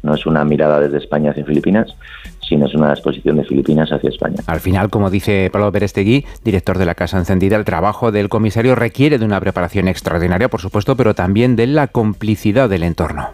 No es una mirada desde España hacia Filipinas, sino es una exposición de Filipinas hacia España. Al final, como dice Pablo Berestegui, director de la Casa Encendida, el trabajo del comisario requiere de una preparación extraordinaria, por supuesto, pero también de la complicidad del entorno.